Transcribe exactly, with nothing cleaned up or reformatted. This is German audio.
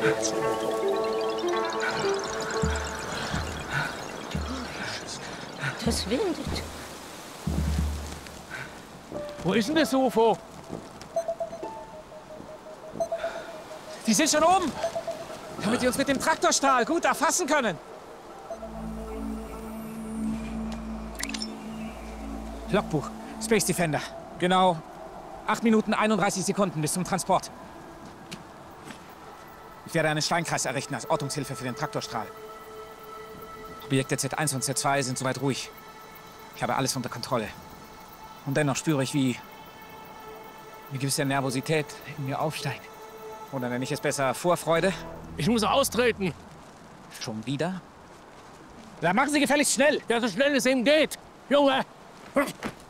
Das windet. Wo ist denn das U F O? Die sind schon oben, damit die uns mit dem Traktorstrahl gut erfassen können. Logbuch, Space Defender. Genau acht Minuten einunddreißig Sekunden bis zum Transport. Ich werde einen Steinkreis errichten als Ortungshilfe für den Traktorstrahl. Objekte Z eins und Z zwei sind soweit ruhig. Ich habe alles unter Kontrolle. Und dennoch spüre ich, wie eine gewisse Nervosität in mir aufsteigt. Oder nenne ich es besser Vorfreude? Ich muss austreten. Schon wieder? Da machen Sie gefälligst schnell. Ja, so schnell es eben geht. Junge!